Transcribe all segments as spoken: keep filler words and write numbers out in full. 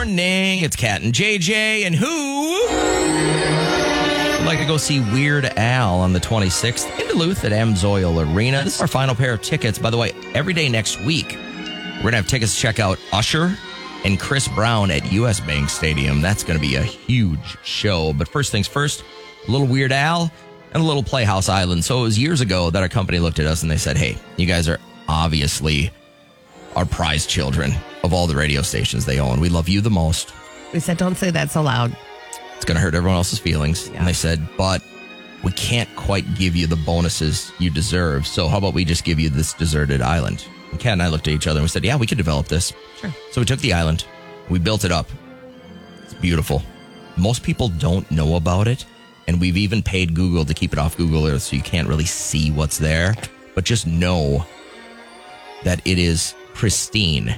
morning. It's Kat and J J, and who would like to go see Weird Al on the twenty-sixth in Duluth at Amsoil Arena. This is our final pair of tickets. By the way, every day next week, we're going to have tickets to check out Usher and Chris Brown at U S Bank Stadium. That's going to be a huge show. But first things first, a little Weird Al and a little Playhouse Island. So it was years ago that our company looked at us and they said, hey, you guys are obviously our prize children of all the radio stations they own. We love you the most. We said, don't say that so loud. It's going to hurt everyone else's feelings. Yeah. And they said, but we can't quite give you the bonuses you deserve. So how about we just give you this deserted island? And Kat and I looked at each other and we said, yeah, we could develop this. Sure. So we took the island. We built it up. It's beautiful. Most people don't know about it. And we've even paid Google to keep it off Google Earth so you can't really see what's there. But just know that it is pristine.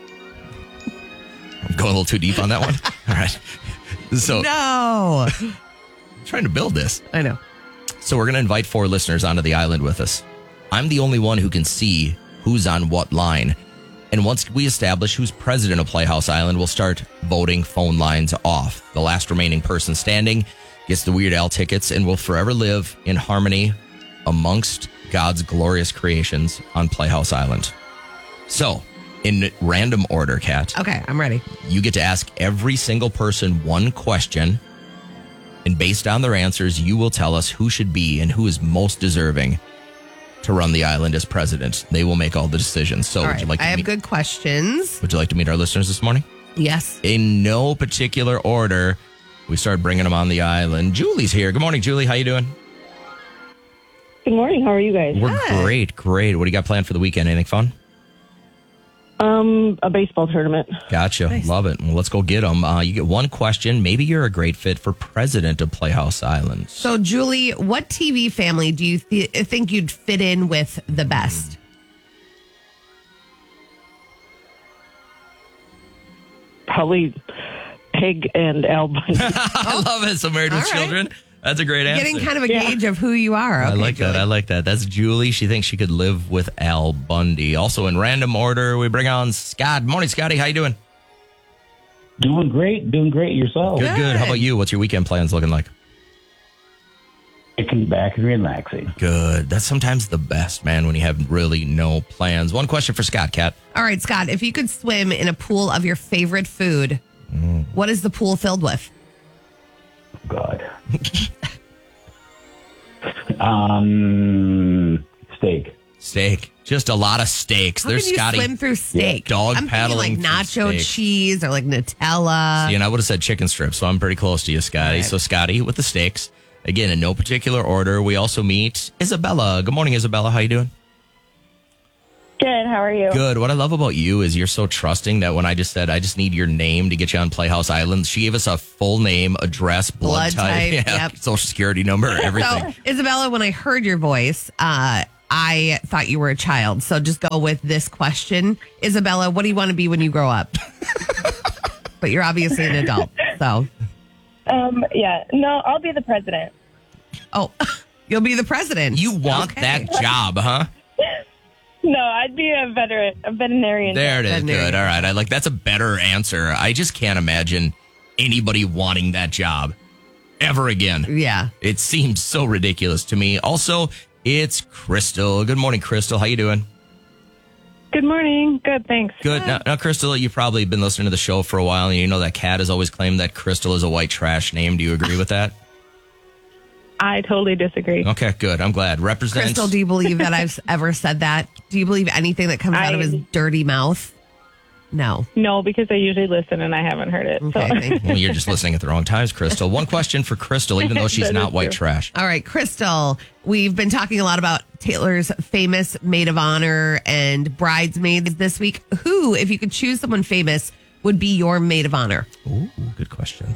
I'm going a little too deep on that one. All right. So no. I'm trying to build this. I know. So we're going to invite four listeners onto the island with us. I'm the only one who can see who's on what line. And once we establish who's president of Playhouse Island, we'll start voting phone lines off. The last remaining person standing gets the Weird Al tickets and will forever live in harmony amongst God's glorious creations on Playhouse Island. So, in random order, Kat. Okay, I'm ready. You get to ask every single person one question. And based on their answers, you will tell us who should be and who is most deserving to run the island as president. They will make all the decisions. So, all would right. you like to I have meet, good questions. Would you like to meet our listeners this morning? Yes. In no particular order, we start bringing them on the island. Julie's here. Good morning, Julie. How you doing? Good morning. How are you guys? We're Good. great, great. What do you got planned for the weekend? Anything fun? Um, a baseball tournament. Gotcha. Nice. Love it. Well, let's go get them. Uh, you get one question. Maybe you're a great fit for president of Playhouse Island. So, Julie, what T V family do you th- think you'd fit in with the best? Probably Peg and Al Bundy. I love it. So married with All right. children. That's a great answer. Getting kind of a Yeah. gauge of who you are. Okay, I like Julie. that. I like that. That's Julie. She thinks she could live with Al Bundy. Also, in random order, we bring on Scott. Morning, Scotty. How you doing? Doing great, doing great yourself. Good, good. How about you? What's your weekend plans looking like? Kicking back and relaxing. Good. That's sometimes the best, man, when you have really no plans. One question for Scott, Kat. All right, Scott, if you could swim in a pool of your favorite food, Mm. what is the pool filled with? God. um, steak. Steak. Just a lot of steaks. How There's can you Scotty. swim through steak? Dog I'm paddling thinking like through nacho steak. cheese or like Nutella. See, and I would have said chicken strips, so I'm pretty close to you, Scotty. Right. So, Scotty, with the steaks. Again, in no particular order, we also meet Isabella. Good morning, Isabella. How you doing? Good. How are you? Good. What I love about you is you're so trusting that when I just said, I just need your name to get you on Playhouse Island, she gave us a full name, address, blood, Blood type, yeah, yep. social security number, everything. So, Isabella, when I heard your voice, uh, I thought you were a child. So just go with this question. Isabella, what do you want to be when you grow up? But you're obviously an adult. So, Um. Yeah. No, I'll be the president. oh, you'll be the president. You want Okay. that job, huh? No, I'd be a veteran, a veterinarian. There it is. Veterinarian. Good. All right. I like that's a better answer. I just can't imagine anybody wanting that job ever again. Yeah. It seems so ridiculous to me. Also, it's Crystal. Good morning, Crystal. How you doing? Good morning. Good. Thanks. Good. Now, now, Crystal, you've probably been listening to the show for a while, and you know that Kat has always claimed that Crystal is a white trash name. Do you agree with that? I totally disagree. Okay, good. I'm glad. Represents. Crystal, do you believe that I've ever said that? Do you believe anything that comes out of I- his dirty mouth? No. No, because I usually listen and I haven't heard it. Okay, So. thank you. Well, you're just listening at the wrong times, Crystal. One question for Crystal, even though she's That not is white true. trash. All right, Crystal, we've been talking a lot about Taylor's famous maid of honor and bridesmaids this week. Who, if you could choose someone famous, would be your maid of honor? Ooh, good question.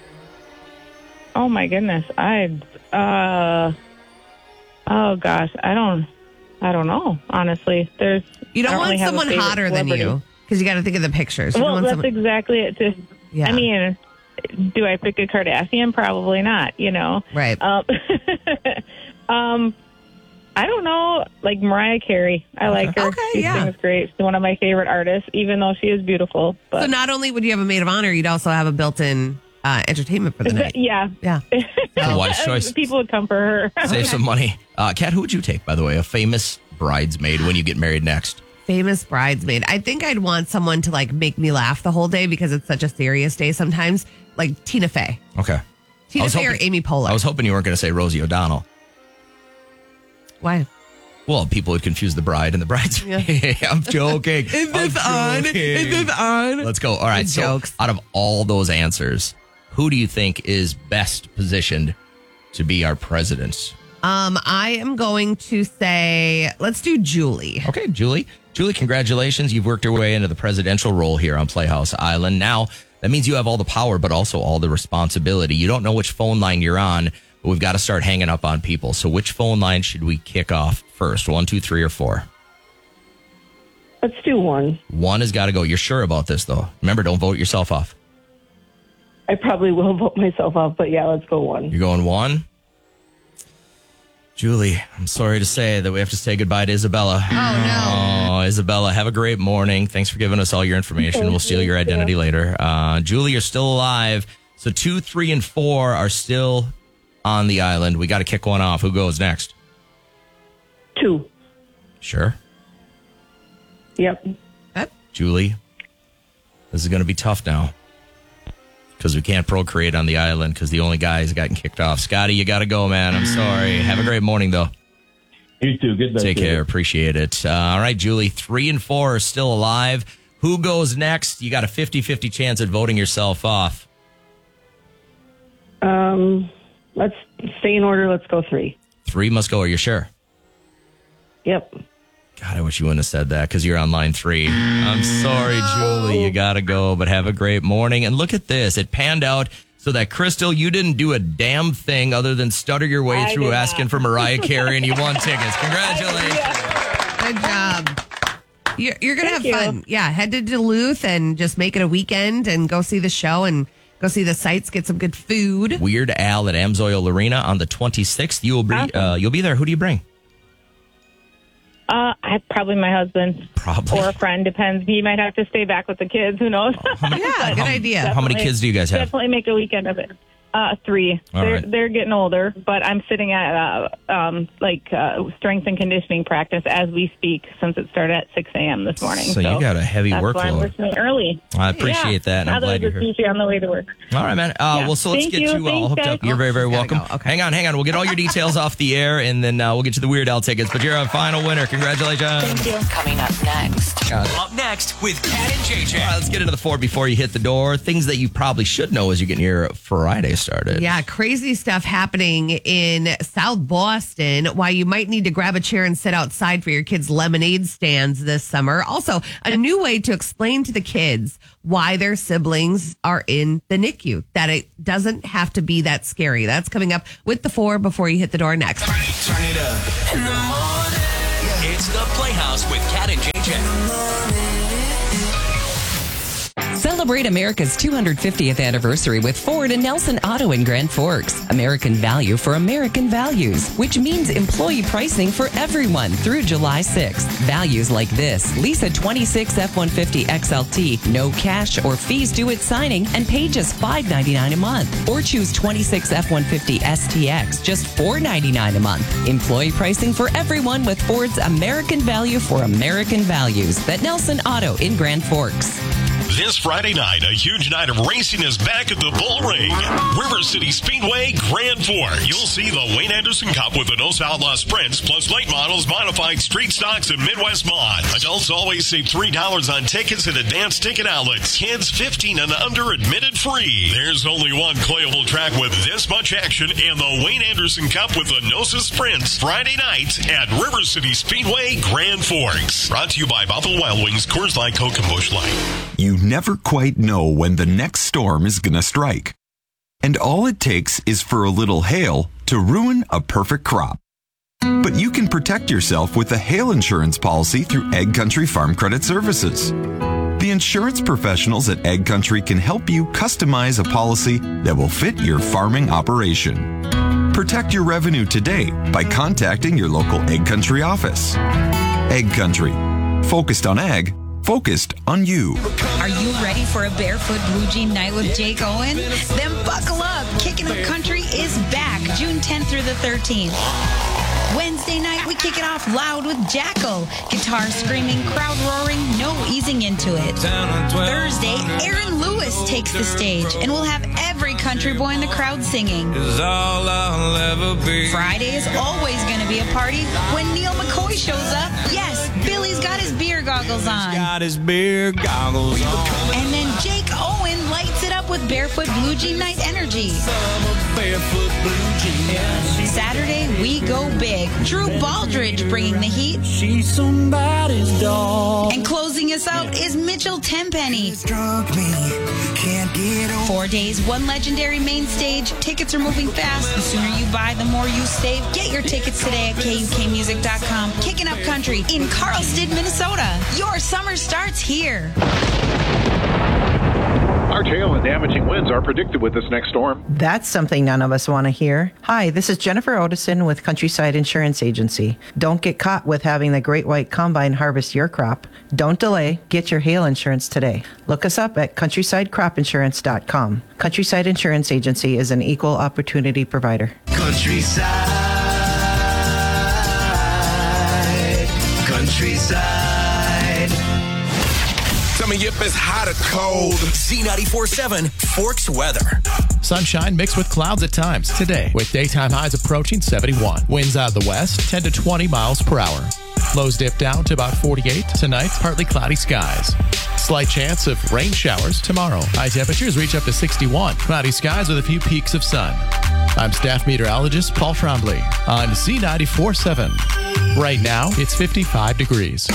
Oh my goodness. I. Uh. Oh gosh. I don't. I don't know. Honestly, there's. You don't I want really have a someone favorite hotter than celebrity. you because you got to think of the pictures. You Well, don't that's want someone, exactly it. Just. Yeah. I mean, do I pick a Kardashian? Probably not. You know. right. Um, um, I don't know, like Mariah Carey. I like her. Okay, she yeah. sings great. She's one of my favorite artists, even though she is beautiful. But So not only would you have a maid of honor, you'd also have a built-in uh, entertainment for the night. yeah, Yeah. It's a wise choice. people would come for her. Save some money. Uh, Kat, who would you take, by the way? A famous bridesmaid when you get married next? Famous bridesmaid. I think I'd want someone to like make me laugh the whole day because it's such a serious day sometimes. Like Tina Fey. Okay. I Tina was Fey or hoping- Amy Poehler. I was hoping you weren't going to say Rosie O'Donnell. Why? Well, people would confuse the bride and the bridesmaid. I'm joking. Is this I'm on? joking. Is this on? Let's go. All right. Good So, jokes. out of all those answers, who do you think is best positioned to be our president? Um, I am going to say, let's do Julie. Okay, Julie. Julie, congratulations. You've worked your way into the presidential role here on Playhouse Island. Now, that means you have all the power, but also all the responsibility. You don't know which phone line you're on, but we've got to start hanging up on people. So which phone line should we kick off first? One, two, three, or four? Let's do one. One has got to go. You're sure about this, though? Remember, don't vote yourself off. I probably will vote myself off, but yeah, let's go one. You're going one? Julie, I'm sorry to say that we have to say goodbye to Isabella. Oh, Oh, Isabella, have a great morning. Thanks for giving us all your information. We'll steal your identity later. Uh, Julie, you're still alive. So two, three, and four are still on the island. We got to kick one off. Who goes next? Two. Sure. Yep. no. Julie, this is going to be tough now because we can't procreate on the island because the only guy has gotten kicked off. Scotty, you got to go, man. I'm sorry. Have a great morning, though. You too. Good night. Take to you. care. Appreciate it. Uh, all right, Julie, three and four are still alive. Who goes next? You got a fifty-fifty chance at voting yourself off. Um, let's stay in order. Let's go three. Three must go. Are you sure? Yep. God, I wish you wouldn't have said that because you're on line three. I'm sorry, Julie. You got to go, but have a great morning. And look at this. It panned out so that, Crystal, you didn't do a damn thing other than stutter your way I through did asking not. for Mariah Carey, and you won tickets. Congratulations. Good job. You're, you're going to have Thank you. fun. Yeah, head to Duluth and just make it a weekend and go see the show and go see the sights, get some good food. Weird Al at Amsoil Arena on the twenty-sixth. You will be, Awesome. uh, you'll be there. Who do you bring? Uh, I probably my husband Probably. or a friend. Depends. He might have to stay back with the kids. Who knows? Yeah, good idea. How many Definitely- kids do you guys have? Definitely make a weekend of it. Uh, three. All they're right. they're getting older, but I'm sitting at uh, um, like uh, strength and conditioning practice as we speak, since it started at six a.m. this morning. So you got a heavy that's why I'm workload. listening early. I appreciate Yeah. that, and I'm Now glad there's you're a here. sushi on the way to work. All right, man. Uh, Yeah. Well, so let's Thank get you. you all Thanks, hooked guys. up. You're very, very She's gotta welcome. go. Okay. Hang on, hang on. We'll get all your details off the air, and then uh, we'll get you the Weird Al tickets. But you're a final winner. Congratulations. Thank you. Coming up next. Up next with Kat and J J. All right, let's get into the four before you hit the door. Things that you probably should know as you're getting your Friday started. Yeah, crazy stuff happening in South Boston. Why you might need to grab a chair and sit outside for your kids' lemonade stands this summer. Also, a new way to explain to the kids why their siblings are in the N I C U. That it doesn't have to be that scary. That's coming up with the four before you hit the door next. Turn it up in the morning. It's the Playhouse with Kat and J J. Celebrate America's two hundred fiftieth anniversary with Ford and Nelson Auto in Grand Forks. American value for American values, which means employee pricing for everyone through July sixth. Values like this: lease a twenty-six F one fifty X L T, no cash or fees due at signing, and pay just five ninety-nine a month. Or choose twenty-six F one fifty S T X, just four ninety-nine a month. Employee pricing for everyone with Ford's American value for American values. At Nelson Auto in Grand Forks. This Friday night, a huge night of racing is back at the Bull Ring. River City Speedway, Grand Forks. You'll see the Wayne Anderson Cup with the Nos Outlaw Sprints, plus late models, modified street stocks, and Midwest Mod. Adults always save three dollars on tickets at advanced ticket outlets. Kids fifteen and under admitted free. There's only one playable track with this much action, and the Wayne Anderson Cup with the Nosa Sprints. Friday night at River City Speedway, Grand Forks. Brought to you by Buffalo Wild Wings, Coors Light, Coke, and Busch Light. You never quite know when the next storm is going to strike. And all it takes is for a little hail to ruin a perfect crop. But you can protect yourself with a hail insurance policy through Egg Country Farm Credit Services. The insurance professionals at Egg Country can help you customize a policy that will fit your farming operation. Protect your revenue today by contacting your local Egg Country office. Egg Country. Focused on ag, focused on you. Are you ready for a barefoot blue jean night with Jake Owen? Then buckle up. Kicking Up Country is back June tenth through the thirteenth. Wednesday night, we kick it off loud with Jackal. Guitar screaming, crowd roaring, no easing into it. Thursday, Aaron Lewis takes the stage, and we'll have every country boy in the crowd singing. Friday is always going to be a party when Neil McCoy shows up. Yes, Billy's got his beer goggles on. He's got his beer goggles on. And then Jake Owen lights it up with Barefoot Blue Jean Night energy. Saturday, we go big. Drew Baldridge bringing the heat. She's somebody's dog. And closing us out is Mitchell Tenpenny. Four days, one legendary main stage. Tickets are moving fast. The sooner you buy, the more you save. Get your tickets today at K U K music dot com. Kicking Up Country in Carlsted, Minnesota. Your summer starts here. Large hail and damaging winds are predicted with this next storm. That's something none of us want to hear. Hi, this is Jennifer Otison with Countryside Insurance Agency. Don't get caught with having the Great White Combine harvest your crop. Don't delay. Get your hail insurance today. Look us up at countryside crop insurance dot com. Countryside Insurance Agency is an equal opportunity provider. Countryside. Countryside. Tell me if it's hot or cold. Z ninety-four point seven Forks weather. Sunshine mixed with clouds at times today, with daytime highs approaching seventy-one. Winds out of the west, ten to twenty miles per hour. Lows dip down to about forty-eight. Tonight, partly cloudy skies. Slight chance of rain showers tomorrow. High temperatures reach up to sixty-one. Cloudy skies with a few peaks of sun. I'm staff meteorologist Paul Trombley on Z ninety-four point seven. Right now, it's fifty-five degrees.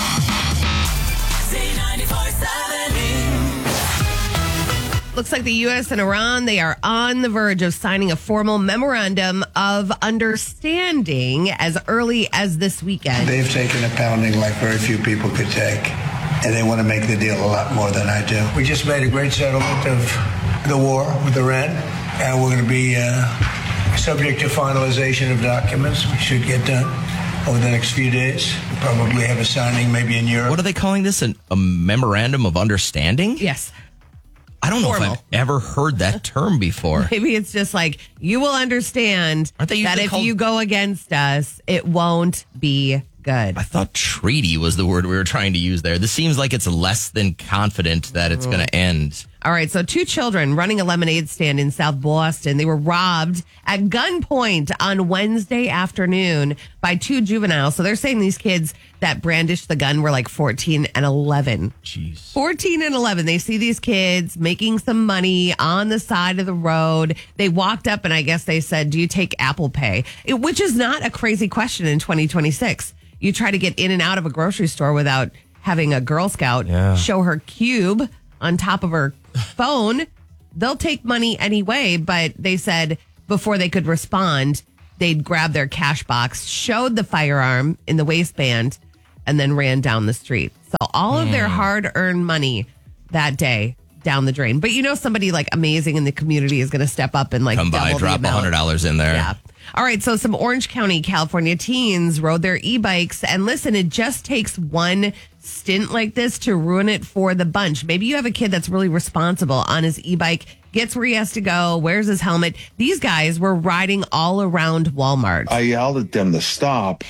Looks like the U S and Iran, they are on the verge of signing a formal memorandum of understanding as early as this weekend. They've taken a pounding like very few people could take, and they want to make the deal a lot more than I do. We just made a great settlement of the war with Iran, and we're going to be uh, subject to finalization of documents, which should get done over the next few days. We'll probably have a signing maybe in Europe. What are they calling this? An, a memorandum of understanding? Yes. I don't know Formal. if I've ever heard that term before. Maybe it's just like, you will understand Aren't they that usually if called- you go against us, it won't be good. I thought treaty was the word we were trying to use there. This seems like it's less than confident that it's Mm. going to end. All right, so two children running a lemonade stand in South Boston. They were robbed at gunpoint on Wednesday afternoon by two juveniles. So they're saying these kids that brandished the gun were like fourteen and eleven. Jeez. fourteen and eleven. They see these kids making some money on the side of the road. They walked up and I guess they said, do you take Apple Pay? It, which is not a crazy question in twenty twenty-six. You try to get in and out of a grocery store without having a Girl Scout Yeah. show her cube on top of her phone. They'll take money anyway, but they said before they could respond, they'd grab their cash box, showed the firearm in the waistband, and then ran down the street. So all of their hard-earned money that day down the drain. But you know, somebody like amazing in the community is going to step up and like Come by, double drop the one amount. hundred dollars in there. Yeah. All right, so some Orange County, California teens rode their e-bikes. And listen, it just takes one stint like this to ruin it for the bunch. Maybe you have a kid that's really responsible on his e-bike, gets where he has to go, wears his helmet. These guys were riding all around Walmart. I yelled at them to stop.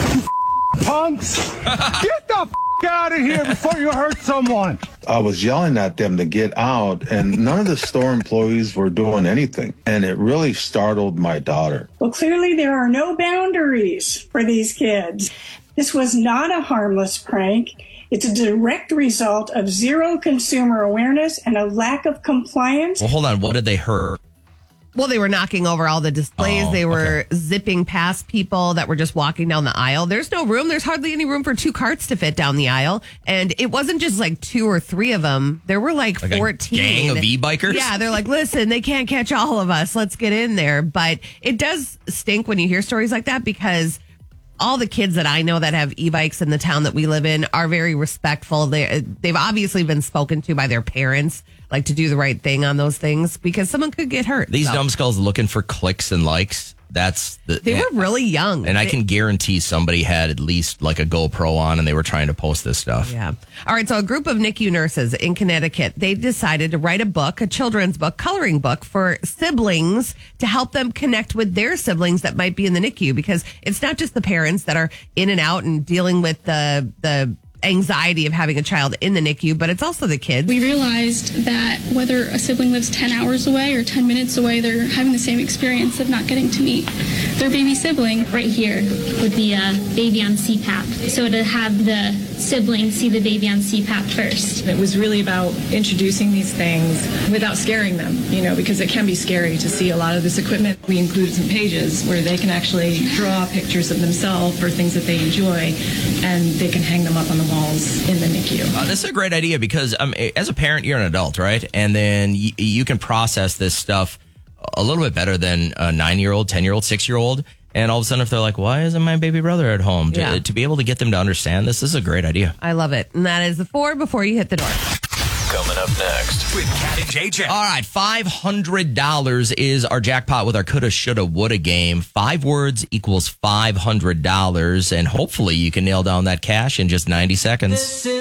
Punks, get the f- out of here before you hurt someone. I was yelling at them to get out, and none of the store employees were doing anything. And it really startled my daughter. Well, clearly there are no boundaries for these kids. This was not a harmless prank. It's a direct result of zero consumer awareness and a lack of compliance. Well, hold on. What did they hurt? Well, they were knocking over all the displays. Oh, they were okay. zipping past people that were just walking down the aisle. There's no room. There's hardly any room for two carts to fit down the aisle. And it wasn't just like two or three of them. There were like, Like a fourteen. gang of e-bikers? Yeah, they're like, listen, they can't catch all of us. Let's get in there. But it does stink when you hear stories like that because all the kids that I know that have e-bikes in the town that we live in are very respectful. They, they've obviously been spoken to by their parents, like to do the right thing on those things because someone could get hurt. These So- numbskulls looking for clicks and likes. That's the. They were really young. And I They- can guarantee somebody had at least like a GoPro on and they were trying to post this stuff. Yeah. All right. So a group of N I C U nurses in Connecticut, they decided to write a book, a children's book, coloring book for siblings to help them connect with their siblings that might be in the N I C U, because it's not just the parents that are in and out and dealing with the, the, anxiety of having a child in the N I C U, but it's also the kids. We realized that whether a sibling lives ten hours away or ten minutes away, they're having the same experience of not getting to meet their baby sibling. Right here would be a baby on C PAP. So to have the sibling see the baby on C PAP first. It was really about introducing these things without scaring them, you know, because it can be scary to see a lot of this equipment. We included some pages where they can actually draw pictures of themselves or things that they enjoy, and they can hang them up on the walls in the N I C U. Uh, this is a great idea because um, as a parent, you're an adult, right? And then y- you can process this stuff a little bit better than a nine-year-old, ten-year-old, six-year-old. And all of a sudden, if they're like, why isn't my baby brother at home? To, Yeah. to be able to get them to understand this, this is a great idea. I love it. And that is the four before you hit the door. Coming up next with Cat and J J. All right, five hundred dollars is our jackpot with our coulda, shoulda, woulda game. Five words equals five hundred dollars. And hopefully you can nail down that cash in just ninety seconds.